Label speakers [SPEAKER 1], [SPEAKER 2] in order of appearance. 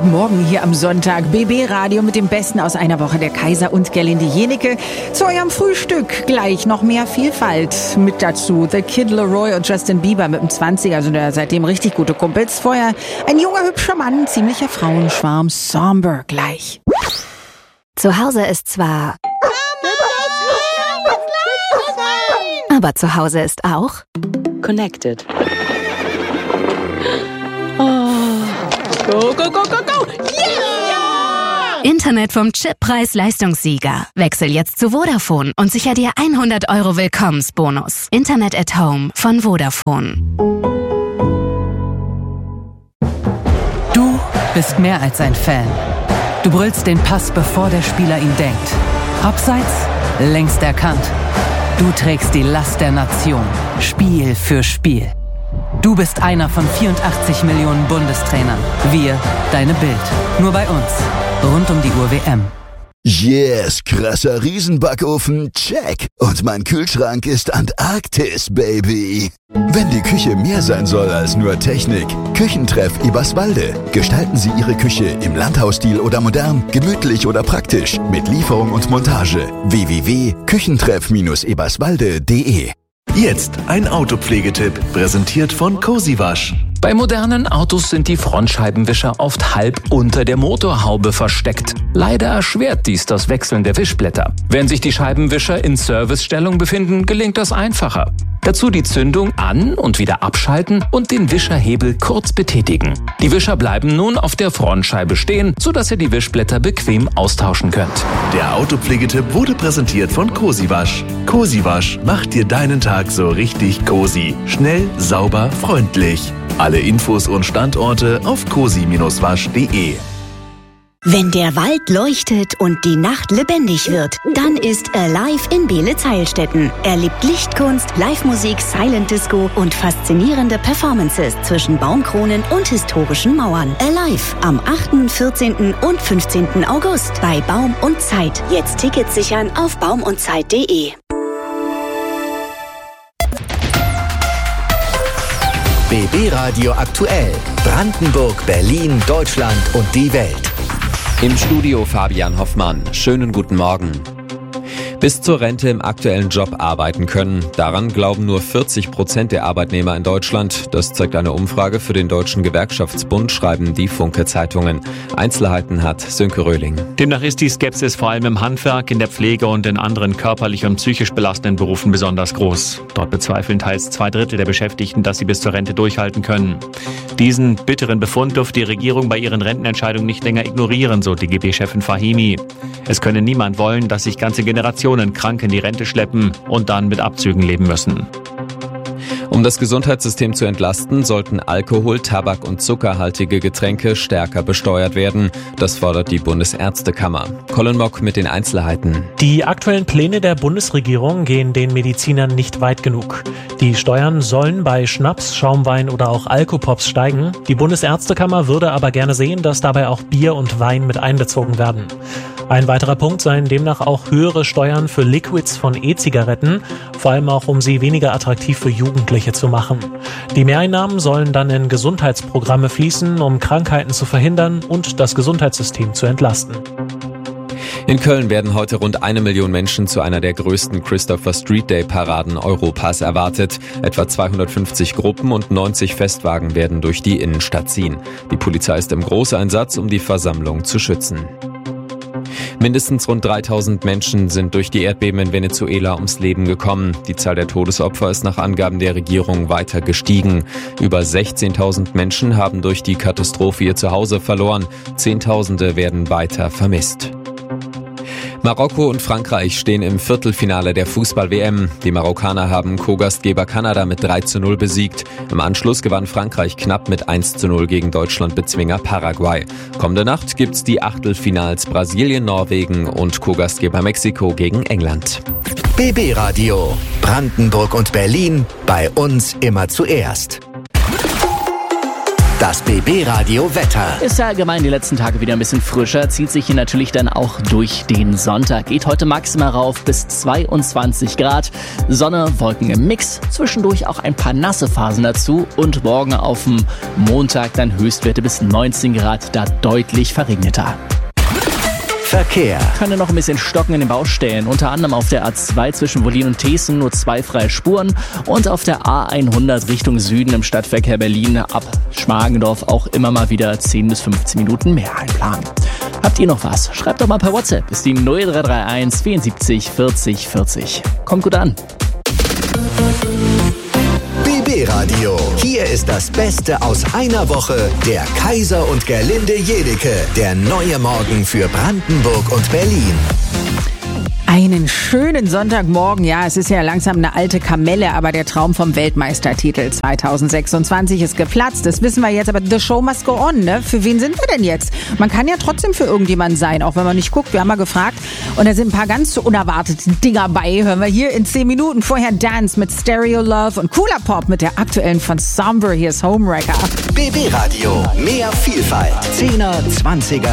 [SPEAKER 1] Guten Morgen hier am Sonntag. BB Radio mit dem Besten aus einer Woche. Der Kaiser und Gerlinde Jenecke. Zu eurem Frühstück gleich noch mehr Vielfalt. Mit dazu The Kid Laroi und Justin Bieber mit dem 20er. Also seitdem richtig gute Kumpels. Vorher ein junger, hübscher Mann, ziemlicher Frauenschwarm. Somber gleich.
[SPEAKER 2] Zu Hause ist zwar... aber zu Hause ist auch...
[SPEAKER 3] Connected. Go, go, go, go, go! Yeah!
[SPEAKER 2] Internet vom Chip Preis-Leistungssieger. Wechsel jetzt zu Vodafone und sicher dir 100 € Willkommensbonus. Internet at Home von Vodafone.
[SPEAKER 4] Du bist mehr als ein Fan. Du brüllst den Pass, bevor der Spieler ihn denkt. Abseits, längst erkannt. Du trägst die Last der Nation, Spiel für Spiel. Du bist einer von 84 Millionen Bundestrainern. Wir, deine Bild. Nur bei uns. Rund um die Uhr WM.
[SPEAKER 5] Yes, krasser Riesenbackofen, check. Und mein Kühlschrank ist Antarktis, Baby. Wenn die Küche mehr sein soll als nur Technik, Küchentreff Eberswalde. Gestalten Sie Ihre Küche im Landhausstil oder modern, gemütlich oder praktisch. Mit Lieferung und Montage. www.küchentreff-eberswalde.de.
[SPEAKER 6] Jetzt ein Autopflegetipp, präsentiert von Cozy Wasch.
[SPEAKER 7] Bei modernen Autos sind die Frontscheibenwischer oft halb unter der Motorhaube versteckt. Leider erschwert dies das Wechseln der Wischblätter. Wenn sich die Scheibenwischer in Servicestellung befinden, gelingt das einfacher. Dazu die Zündung an- und wieder abschalten und den Wischerhebel kurz betätigen. Die Wischer bleiben nun auf der Frontscheibe stehen, sodass ihr die Wischblätter bequem austauschen könnt.
[SPEAKER 6] Der Autopflegetipp wurde präsentiert von Cozy Wasch. Cozy Wasch macht dir deinen Tag so richtig cozy. Schnell, sauber, freundlich. Alle Infos und Standorte auf cozy-wasch.de.
[SPEAKER 8] Wenn der Wald leuchtet und die Nacht lebendig wird, dann ist Alive in Beelitz-Heilstätten. Erlebt Lichtkunst, Live-Musik, Silent Disco und faszinierende Performances zwischen Baumkronen und historischen Mauern. Alive am 8., 14. und 15. August bei Baum und Zeit. Jetzt Tickets sichern auf baumundzeit.de.
[SPEAKER 9] BB Radio aktuell. Brandenburg, Berlin, Deutschland und die Welt.
[SPEAKER 10] Im Studio Fabian Hoffmann. Schönen guten Morgen. Bis zur Rente im aktuellen Job arbeiten können. Daran glauben nur 40% der Arbeitnehmer in Deutschland. Das zeigt eine Umfrage für den Deutschen Gewerkschaftsbund, schreiben die Funke-Zeitungen. Einzelheiten hat Sönke Röhling.
[SPEAKER 11] Demnach ist die Skepsis vor allem im Handwerk, in der Pflege und in anderen körperlich und psychisch belastenden Berufen besonders groß. Dort bezweifeln teils 2/3 der Beschäftigten, dass sie bis zur Rente durchhalten können. Diesen bitteren Befund dürfte die Regierung bei ihren Rentenentscheidungen nicht länger ignorieren, so DGB-Chefin Fahimi. Es könne niemand wollen, dass sich ganze Generationen krank in die Rente schleppen und dann mit Abzügen leben müssen.
[SPEAKER 10] Um das Gesundheitssystem zu entlasten, sollten Alkohol, Tabak und zuckerhaltige Getränke stärker besteuert werden. Das fordert die Bundesärztekammer. Colin Mock mit den Einzelheiten.
[SPEAKER 12] Die aktuellen Pläne der Bundesregierung gehen den Medizinern nicht weit genug. Die Steuern sollen bei Schnaps, Schaumwein oder auch Alkopops steigen. Die Bundesärztekammer würde aber gerne sehen, dass dabei auch Bier und Wein mit einbezogen werden. Ein weiterer Punkt seien demnach auch höhere Steuern für Liquids von E-Zigaretten, vor allem auch um sie weniger attraktiv für Jugendliche zu machen. Die Mehreinnahmen sollen dann in Gesundheitsprogramme fließen, um Krankheiten zu verhindern und das Gesundheitssystem zu entlasten.
[SPEAKER 10] In Köln werden heute rund 1 Million Menschen zu einer der größten Christopher Street Day Paraden Europas erwartet. Etwa 250 Gruppen und 90 Festwagen werden durch die Innenstadt ziehen. Die Polizei ist im Großeinsatz, um die Versammlung zu schützen. Mindestens rund 3000 Menschen sind durch die Erdbeben in Venezuela ums Leben gekommen. Die Zahl der Todesopfer ist nach Angaben der Regierung weiter gestiegen. Über 16.000 Menschen haben durch die Katastrophe ihr Zuhause verloren. Zehntausende werden weiter vermisst. Marokko und Frankreich stehen im Viertelfinale der Fußball-WM. Die Marokkaner haben Co-Gastgeber Kanada mit 3:0 besiegt. Im Anschluss gewann Frankreich knapp mit 1:0 gegen Deutschland-Bezwinger Paraguay. Kommende Nacht gibt's die Achtelfinals Brasilien, Norwegen und Co-Gastgeber Mexiko gegen England.
[SPEAKER 9] BB Radio. Brandenburg und Berlin. Bei uns immer zuerst. Das BB Radio Wetter.
[SPEAKER 13] Ist ja allgemein die letzten Tage wieder ein bisschen frischer, zieht sich hier natürlich dann auch durch den Sonntag. Geht heute maximal rauf bis 22 Grad. Sonne, Wolken im Mix, zwischendurch auch ein paar nasse Phasen dazu und morgen auf dem Montag dann Höchstwerte bis 19 Grad, da deutlich verregneter.
[SPEAKER 9] Verkehr.
[SPEAKER 13] Kann ja noch ein bisschen stocken in den Baustellen. Unter anderem auf der A2 zwischen Wollin und Teeßen nur 2 freie Spuren und auf der A100 Richtung Süden im Stadtverkehr Berlin ab Schmargendorf auch immer mal wieder 10 bis 15 Minuten mehr einplanen. Habt ihr noch was? Schreibt doch mal per WhatsApp. Ist die 0331 74 40 40. Kommt gut an.
[SPEAKER 9] BB Radio. Hier ist das Beste aus einer Woche. Der Kaiser und Gerlinde Jenike. Der neue Morgen für Brandenburg und Berlin.
[SPEAKER 1] Einen schönen Sonntagmorgen. Ja, es ist ja langsam eine alte Kamelle, aber der Traum vom Weltmeistertitel 2026 ist geplatzt. Das wissen wir jetzt, aber the show must go on, ne? Für wen sind wir denn jetzt? Man kann ja trotzdem für irgendjemanden sein, auch wenn man nicht guckt. Wir haben mal gefragt und da sind ein paar ganz unerwartete Dinger bei. Hören wir hier in 10 Minuten. Vorher Dance mit Stereo Love und Cooler Pop mit der aktuellen von Somber. Hier ist Homewrecker.
[SPEAKER 9] BB Radio. Mehr Vielfalt. 10er, 20er.